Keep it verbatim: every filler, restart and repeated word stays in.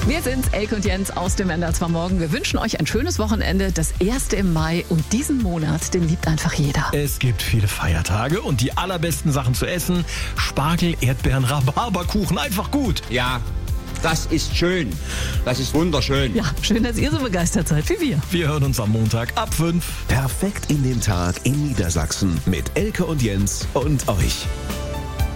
Wir sind's, Elke und Jens aus dem Männer zwar morgen. Wir wünschen euch ein schönes Wochenende, das erste im Mai. Und diesen Monat, den liebt einfach jeder. Es gibt viele Feiertage und die allerbesten Sachen zu essen. Spargel, Erdbeeren, Rhabarberkuchen, einfach gut. Ja, das ist schön. Das ist wunderschön. Ja, schön, dass ihr so begeistert seid wie wir. Wir hören uns am Montag ab fünf. Perfekt in den Tag in Niedersachsen mit Elke und Jens und euch.